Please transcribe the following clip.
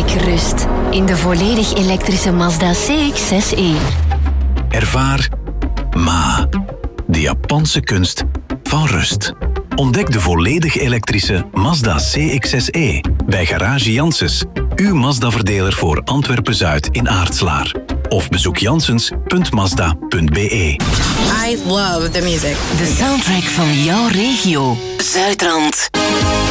Ontdek rust in de volledig elektrische Mazda CX-6e. Ervaar Ma, de Japanse kunst van rust. Ontdek de volledig elektrische Mazda CX-6e bij Garage Janssens, uw Mazda-verdeler voor Antwerpen-Zuid in Aartslaar. Of bezoek janssens.mazda.be. I love the music. De soundtrack van jouw regio. Zuidrand.